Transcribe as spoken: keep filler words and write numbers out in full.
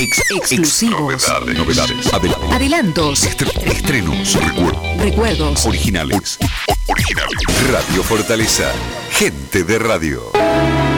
Ex exclusivos. Novedades. Novedades. Adel- Adelantos. Estre- estrenos. Recuerdos. Recuerdos. Originales. O- originales. Radio Fortaleza. Gente de radio.